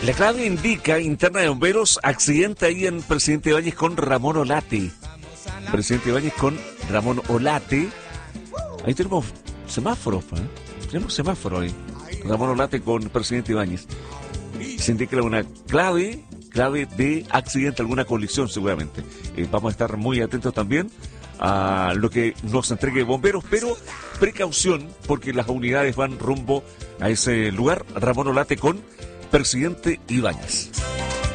La clave indica, interna de bomberos, accidente ahí en Presidente Ibáñez con Ramón Olate. Presidente Ibáñez con Ramón Olate. Ahí tenemos semáforos, ¿eh? Tenemos semáforo ahí. Ramón Olate con Presidente Ibáñez. Se indica una clave de accidente, alguna colisión seguramente. Vamos a estar muy atentos también a lo que nos entregue bomberos, pero precaución porque las unidades van rumbo a ese lugar. Ramón Olate con Presidente Ibáñez.